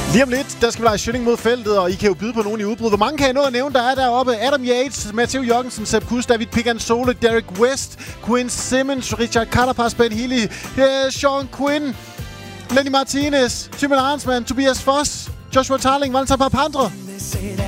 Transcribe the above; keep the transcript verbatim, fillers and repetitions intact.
Lige om lidt, der skal vi lege Schønning mod feltet, og I kan jo byde på nogen i udbrud. Hvor mange kan jeg nå at nævne, der er deroppe? Adam Yates, Matteo Jørgensen, Sepp Kuss, David Picansole, Derek West, Quinn Simmons, Richard Carapaz, Ben Healy, uh, Sean Quinn, Lenny Martinez, Thymen Arnsmann, Tobias Foss, Joshua Tarling, Valentin Papandre.